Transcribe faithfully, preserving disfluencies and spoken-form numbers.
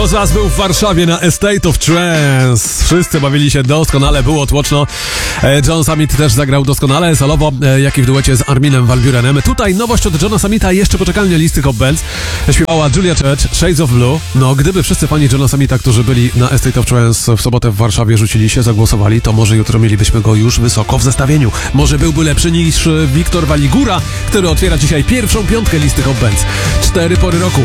Kto z was był w Warszawie na Estate of Trance? Wszyscy bawili się doskonale, było tłoczno. John Summit też zagrał doskonale, solowo, jak i w duecie z Arminem Van Burenem. Tutaj nowość od Johna Summita, jeszcze poczekalnie listy Hot Bells. Śpiewała Julia Church, Shades of Blue. No, gdyby wszyscy fani Johna Summita, którzy byli na Estate of Trance w sobotę w Warszawie, rzucili się, zagłosowali, to może jutro mielibyśmy go już wysoko w zestawieniu. Może byłby lepszy niż Wiktor Waligura, który otwiera dzisiaj pierwszą piątkę listy Hot Bells. Cztery pory roku.